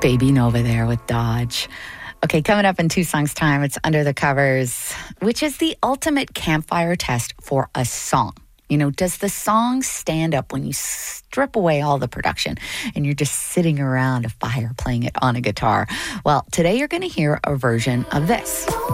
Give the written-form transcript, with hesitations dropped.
Baby Nova there with Dodge. Okay, coming up in 2 songs' time, it's Under the Covers, which is the ultimate campfire test for a song. You know, does the song stand up when you strip away all the production and you're just sitting around a fire playing it on a guitar? Well, today you're going to hear a version of this.